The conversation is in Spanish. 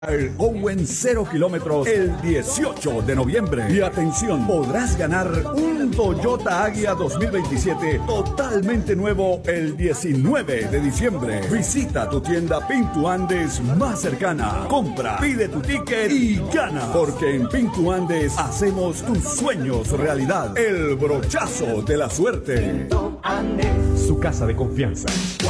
El Owen 0 kilómetros el 18 de noviembre. Y atención, podrás ganar un Toyota Agya 2027 totalmente nuevo el 19 de diciembre. Visita tu tienda Pinto Andes más cercana. Compra, pide tu ticket y gana. Porque en Pinto Andes hacemos tus sueños realidad. El brochazo de la suerte. Pinto Andes, su casa de confianza.